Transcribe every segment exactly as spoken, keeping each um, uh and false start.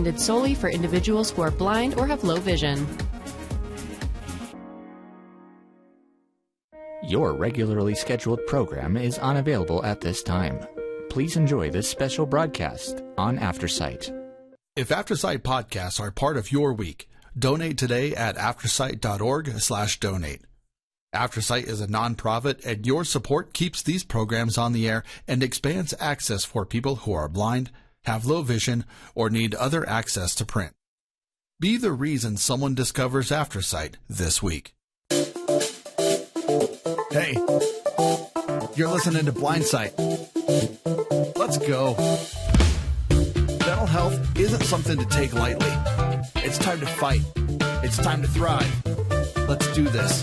intended solely for individuals who are blind or have low vision. Your regularly scheduled program is unavailable at this time. Please enjoy this special broadcast on AfterSight. If AfterSight podcasts are part of your week, donate today at aftersight.org slash donate. AfterSight is a nonprofit, and your support keeps these programs on the air and expands access for people who are blind, have low vision, or need other access to print. Be the reason someone discovers AfterSight this week. Hey, you're listening to Blindsight. Let's go. Mental health isn't something to take lightly. It's time to fight. It's time to thrive. Let's do this.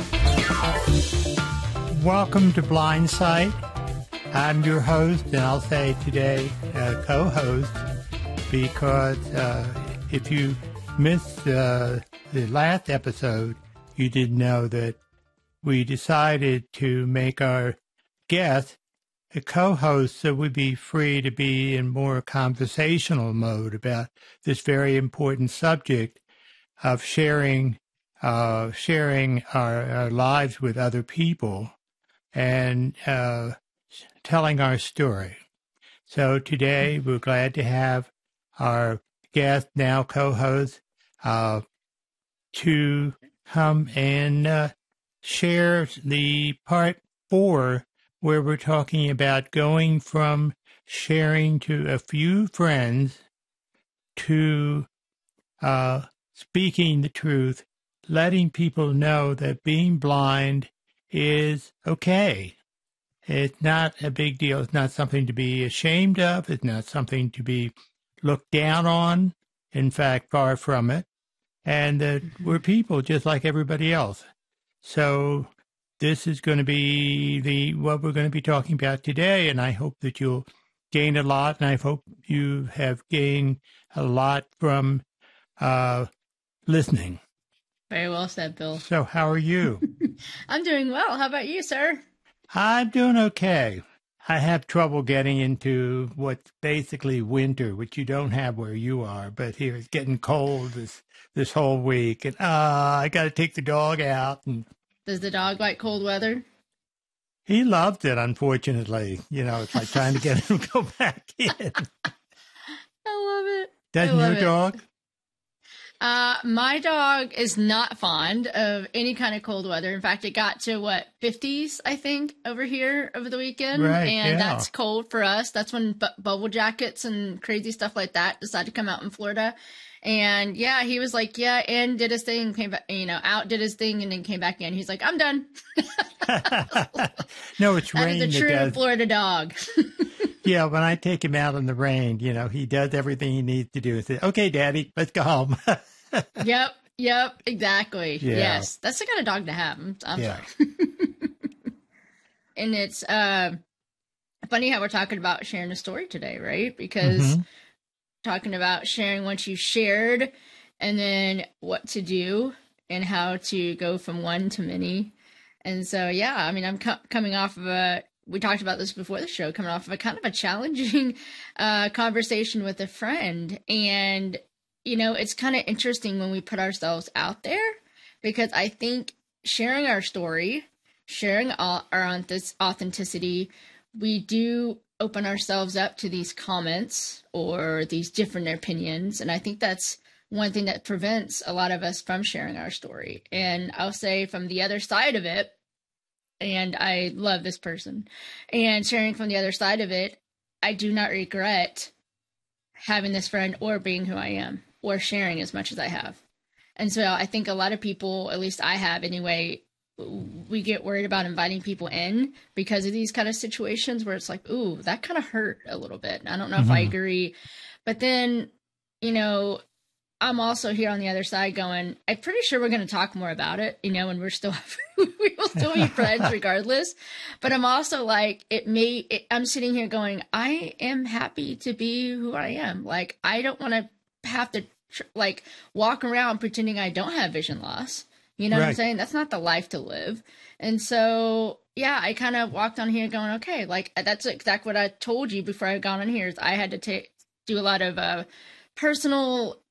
Welcome to Blindsight. I'm your host, and I'll say today uh, co-host, because uh, if you missed uh, the last episode, you didn't know that we decided to make our guest a co-host so we'd be free to be in more conversational mode about this very important subject of sharing uh, sharing our, our lives with other people and uh, telling our story. So today we're glad to have our guest, now co-host, uh, to come and uh, share the part four, where we're talking about going from sharing to a few friends to uh, speaking the truth, letting people know that being blind is okay. It's not a big deal. It's not something to be ashamed of. It's not something to be looked down on. In fact, far from it. And that we're people just like everybody else. So this is going to be the what we're going to be talking about today, and I hope that you'll gain a lot, and I hope you have gained a lot from uh, listening. Very well said, Bill. So how are you? I'm doing well. How about you, sir? I'm doing okay. I have trouble getting into what's basically winter, which you don't have where you are, but here it's getting cold this this whole week, and uh, I got to take the dog out. And does the dog like cold weather? He loved it, unfortunately. You know, it's like trying to get him to go back in. I love it. Doesn't your it. dog? Uh, my dog is not fond of any kind of cold weather. In fact, it got to, what, fifties, I think, over here over the weekend. Right, and yeah. That's cold for us. That's when bu- bubble jackets and crazy stuff like that decided to come out in Florida. And yeah, he was like, yeah, and did his thing, came back, you know, out, did his thing, and then came back in. He's like, I'm done. No, it's rain. That is a true does... Florida dog. Yeah, when I take him out in the rain, you know, he does everything he needs to do. He says, okay, Daddy, let's go home. Yep, yep, exactly. Yeah. Yes, that's the kind of dog to have. I'm, I'm yeah. sorry. And it's uh, funny how we're talking about sharing a story today, right? Because Mm-hmm. talking about sharing once you've shared, and then what to do and how to go from one to many. And so, yeah, I mean, I'm co- coming off of a, we talked about this before the show, coming off of a kind of a challenging uh, conversation with a friend. And, you know, it's kind of interesting when we put ourselves out there, because I think sharing our story, sharing all our authenticity, we do open ourselves up to these comments or these different opinions. And I think that's one thing that prevents a lot of us from sharing our story. And I'll say from the other side of it, and I love this person, and sharing from the other side of it, I do not regret having this friend or being who I am or sharing as much as I have. And so I think a lot of people, at least I have anyway, we get worried about inviting people in because of these kind of situations where it's like, ooh, that kind of hurt a little bit. I don't know mm-hmm. if I agree. But then, you know, I'm also here on the other side going, I'm pretty sure we're going to talk more about it, you know, and we're still, we will still be friends regardless. But I'm also like, it may, it, I'm sitting here going, I am happy to be who I am. Like, I don't want to have to tr- like walk around pretending I don't have vision loss. You know right. what I'm saying? That's not the life to live. And so, yeah, I kind of walked on here going, okay, like that's exactly what I told you before I got on here is I had to take, do a lot of uh, personal